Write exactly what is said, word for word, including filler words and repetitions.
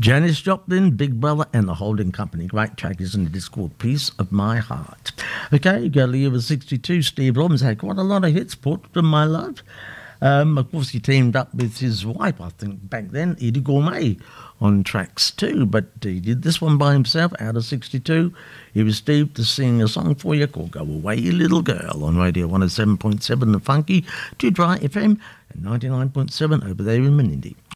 Janis Joplin, Big Brother and the Holding Company. Great track, isn't it? It's called Piece of My Heart. Okay, you go to the year was sixty-two. Steve Robbins had quite a lot of hits, Portrait of My Love. Um, of course, he teamed up with his wife, I think, back then, Edie Gourmet, on tracks too. But he did this one by himself out of sixty-two. He was Steve to sing a song for you called Go Away, Little Girl on Radio one oh seven point seven The Funky, to Dry F M, and ninety-nine point seven over there in Menindee.